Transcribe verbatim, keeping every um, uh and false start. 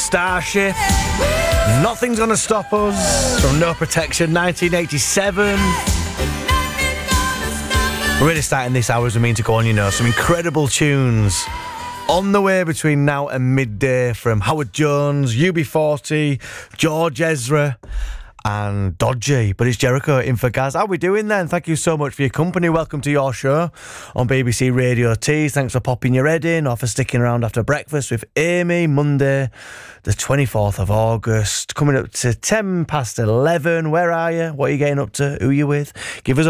Starship. Nothing's Gonna Stop Us from No Protection, nineteen eighty-seven. We're really starting this hour as we mean to go on, you know. Some incredible tunes on the way between now and midday from Howard Jones, U B forty, George Ezra and Dodgy. But it's Jericho in for Gaz. How are we doing then? Thank you so much for your company. Welcome to your show on B B C Radio Tees. Thanks for popping your head in or for sticking around after breakfast with Amy. Monday the twenty-fourth of August, coming up to ten past eleven. Where are you? What are you getting up to? Who are you with? Give us a